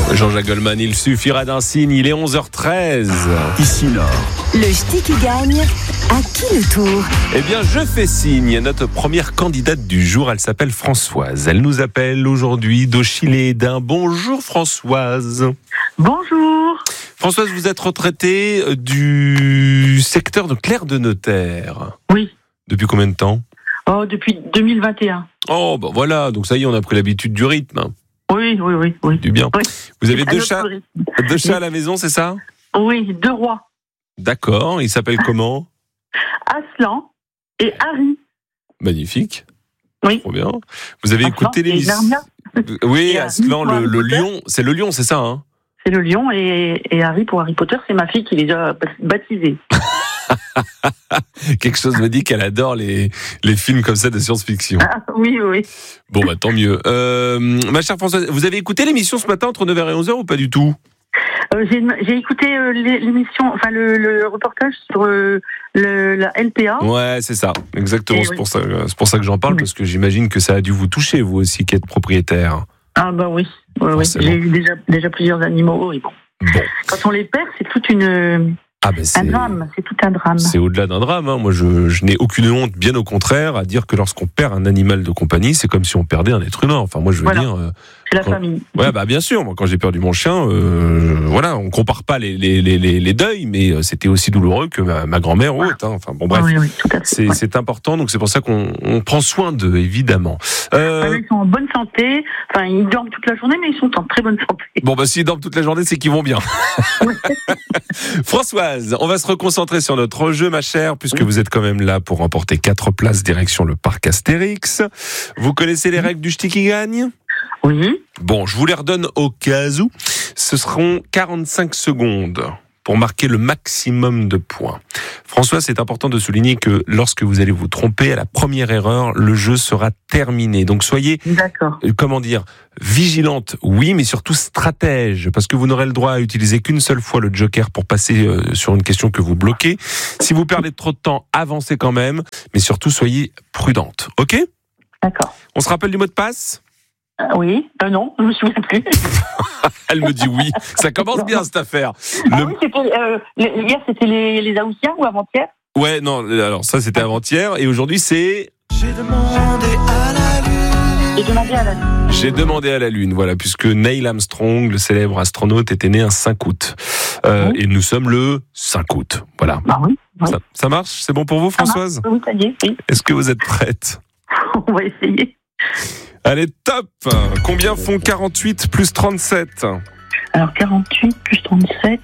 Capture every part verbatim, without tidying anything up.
Jean-Jacques Goldman, il suffira d'un signe, il est onze heures treize. Ici Nord. Le ch'ti qui gagne, à qui le tour? Eh bien, je fais signe. Notre première candidate du jour, elle s'appelle Françoise. Elle nous appelle aujourd'hui d'Auchilé-Aidin. Bonjour Françoise. Bonjour. Françoise, vous êtes retraitée du secteur de Clerc de Notaire. Oui. Depuis combien de temps? Oh, depuis deux mille vingt et un. Oh, ben voilà, donc ça y est, on a pris l'habitude du rythme. Oui, oui, oui. oui. Du bien. Oui. Vous avez À deux notre chats, rythme. deux chats à la maison, c'est ça? Oui, deux rois. D'accord, ils s'appellent comment? Aslan et Harry. Magnifique. Oui. Trop bien. Vous avez Aslan écouté et l'émission? Narnia. Oui, Et Aslan, Harry le, le pour Harry lion. C'est le lion, c'est ça, hein? C'est le lion et, et Harry pour Harry Potter, c'est ma fille qui les a baptisés. Quelque chose me dit qu'elle adore les, les films comme ça de science-fiction. Ah, oui, oui. Bon, bah tant mieux. Euh, ma chère Françoise, vous avez écouté l'émission ce matin entre neuf heures et onze heures ou pas du tout? Euh, j'ai, j'ai écouté euh, l'émission, enfin le, le reportage sur euh, le, la L P A. Ouais, c'est ça, exactement. Et c'est, oui. pour ça, c'est pour ça que j'en parle, Oui. parce que j'imagine que ça a dû vous toucher, vous aussi, qui êtes propriétaire. Ah bah oui, ouais, oui. Forcément. J'ai eu déjà, déjà plusieurs animaux. Et bon. Bon. Quand on les perd, c'est toute une Ah ben c'est, un drame, c'est tout un drame. c'est au-delà d'un drame. Hein. Moi, je, je n'ai aucune honte, bien au contraire, à dire que lorsqu'on perd un animal de compagnie, c'est comme si on perdait un être humain. Enfin, moi, je veux Voilà. dire... euh, C'est la Quand- famille. Ouais, bah bien sûr. Moi, quand j'ai perdu mon chien, euh, voilà, on compare pas les, les, les, les, les deuils, mais euh, c'était aussi douloureux que ma, ma grand-mère ou autre. Hein. Enfin, bon, bref. Oui, oui, tout à fait. C'est, Ouais. c'est important, donc c'est pour ça qu'on on prend soin d'eux, évidemment. Euh, Voilà, ils sont en bonne santé. Enfin, ils dorment toute la journée, mais ils sont en très bonne santé. bon, bah s'ils dorment toute la journée, c'est qu'ils vont bien. Françoise, on va se reconcentrer sur notre jeu, ma chère, puisque vous êtes quand même là pour remporter quatre places direction le parc Astérix. Vous connaissez les règles du ch'ti qui gagne? Oui. Bon, je vous les redonne au cas où. Ce seront quarante-cinq secondes pour marquer le maximum de points. François, c'est important de souligner que lorsque vous allez vous tromper à la première erreur, le jeu sera terminé. Donc soyez, D'accord. euh, comment dire, vigilante, oui, mais surtout stratège, parce que vous n'aurez le droit à utiliser qu'une seule fois le joker pour passer euh, sur une question que vous bloquez. Si vous perdez trop de temps, avancez quand même, mais surtout soyez prudente. Ok ? D'accord. On se rappelle du mot de passe ? Euh, oui. Euh, non, je me souviens plus. Elle me dit oui. Ça commence bien cette affaire. Ah Le- oui, c'était euh, les- hier, c'était les les Aoussiens ou avant-hier? Ouais, non, alors ça c'était avant-hier et aujourd'hui c'est J'ai demandé à la lune. J'ai demandé à la. J'ai demandé à la Lune, voilà, puisque Neil Armstrong, le célèbre astronaute, était né un cinq août. Euh, Oui. et nous sommes le cinq août. Voilà. Bah oui. oui. Ça, ça marche? C'est bon pour vous, Ça marche. Françoise? Oui, ça y est. Oui. Est-ce que vous êtes prête? On va essayer. Allez, top! Combien font quarante-huit plus trente-sept? Alors quarante-huit plus trente-sept.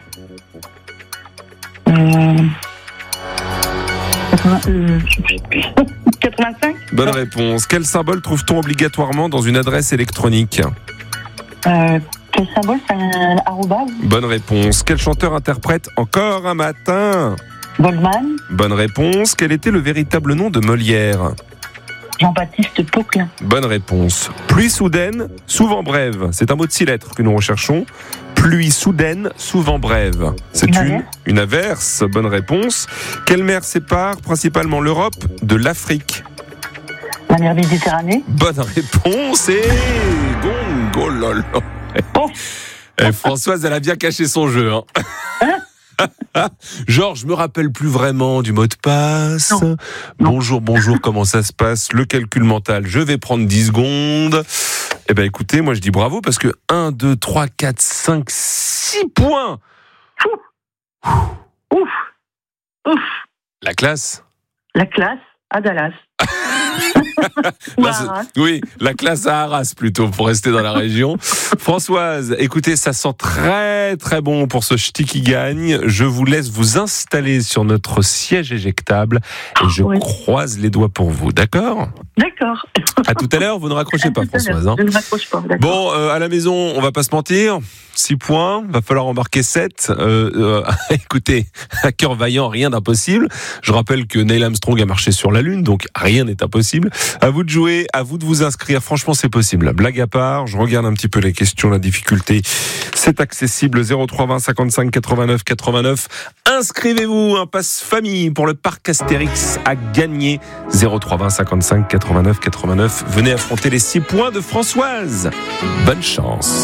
Euh... quatre-vingts, euh, je sais plus. quatre-vingt-cinq. Bonne réponse. Quel symbole trouve-t-on obligatoirement dans une adresse électronique? Euh, quel symbole? C'est un arrobase. Bonne réponse. Quel chanteur interprète Encore un matin? Goldman. Bonne réponse. Quel était le véritable nom de Molière? Jean-Baptiste Poquelin. Bonne réponse. Pluie soudaine, souvent brève. C'est un mot de six lettres que nous recherchons. Pluie soudaine, souvent brève. C'est Une une, averse. une averse. Bonne réponse. Quelle mer sépare principalement l'Europe de l'Afrique? La mer Méditerranée. Bonne réponse. Et gong, oh là là. Oh. Eh, Françoise, elle a bien caché son jeu. Hein. Genre, je me rappelle plus vraiment du mot de passe. Non. Bonjour, bonjour, comment ça se passe? Le calcul mental, je vais prendre dix secondes. Eh ben, écoutez, moi je dis bravo parce que un, deux, trois, quatre, cinq, six points. Ouf. Ouf. La classe. La classe à Dallas. Ou Là, à c'est- Arras. oui, la classe à Arras plutôt, pour rester dans la région. Françoise, écoutez, ça sent très très bon pour ce ch'ti qui gagne. Je vous laisse vous installer sur notre siège éjectable et je Oui. croise les doigts pour vous, d'accord? D'accord. À tout à l'heure, vous ne raccrochez À pas, tout à l'heure. Françoise. Hein. Je ne raccroche pas. D'accord. Bon, euh, à la maison, on va pas se mentir. six points, va falloir en marquer sept. Euh, euh, écoutez, à cœur vaillant, rien d'impossible. Je rappelle que Neil Armstrong a marché sur la Lune, donc rien n'est impossible. À vous de jouer, à vous de vous inscrire. Franchement, c'est possible. Blague à part, je regarde un petit peu les questions, la difficulté. C'est accessible. zéro trois vingt cinquante-cinq quatre-vingt-neuf quatre-vingt-neuf. Inscrivez-vous, un passe famille pour le parc Astérix à gagner. zéro trois vingt cinquante-cinq quatre-vingt-neuf quatre-vingt-neuf. Venez affronter les six points de Françoise. Bonne chance.